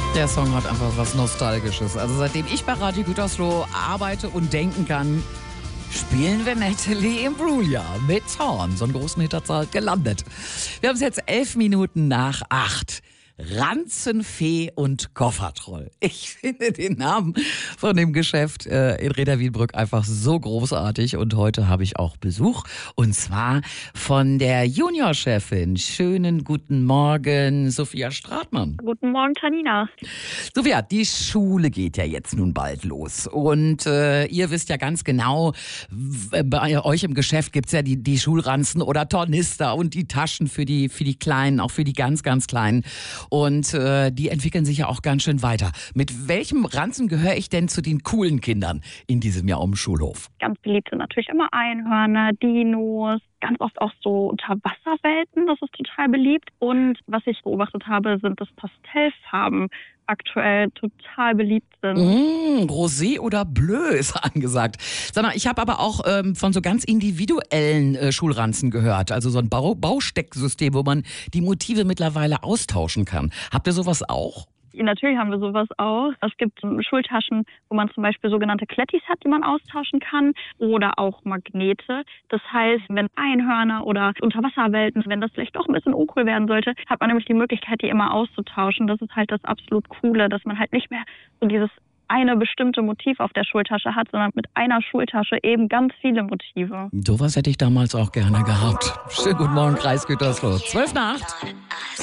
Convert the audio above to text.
Der Song hat einfach was Nostalgisches. Also seitdem ich bei Radio Gütersloh arbeite und denken kann, spielen wir Natalie Imbruglia mit Zorn. So einen großen Hinterzahl gelandet. Wir haben es jetzt 11 Minuten nach 8. Ranzenfee und Koffertroll. Ich finde den Namen von dem Geschäft in Reda-Wiedenbrück einfach so großartig. Und heute habe ich auch Besuch. Und zwar von der Juniorchefin. Schönen guten Morgen, Sophia Stratmann. Guten Morgen, Tanina. Sophia, die Schule geht ja jetzt nun bald los. Und ihr wisst ja ganz genau, bei euch im Geschäft gibt's ja die Schulranzen oder Tornister und die Taschen für die Kleinen, auch für die ganz, ganz Kleinen. Und die entwickeln sich ja auch ganz schön weiter. Mit welchem Ranzen gehöre ich denn zu den coolen Kindern in diesem Jahr um den Schulhof? Ganz beliebt sind natürlich immer Einhörner, Dinos, ganz oft auch so Unterwasserwelten, das ist total beliebt. Und was ich beobachtet habe, sind, dass Pastellfarben aktuell total beliebt sind. Rosé oder Bleu ist angesagt. Sag mal, ich habe aber auch von so ganz individuellen Schulranzen gehört. Also so ein Baustecksystem, wo man die Motive mittlerweile austauschen kann. Habt ihr sowas auch? Natürlich haben wir sowas auch. Es gibt Schultaschen, wo man zum Beispiel sogenannte Klettis hat, die man austauschen kann, oder auch Magnete. Das heißt, wenn Einhörner oder Unterwasserwelten, wenn das vielleicht doch ein bisschen uncool werden sollte, hat man nämlich die Möglichkeit, die immer auszutauschen. Das ist halt das absolut Coole, dass man halt nicht mehr so dieses eine bestimmte Motiv auf der Schultasche hat, sondern mit einer Schultasche eben ganz viele Motive. Sowas hätte ich damals auch gerne gehabt. Schönen guten Morgen, Kreis Gütersloh. 12 nach 8.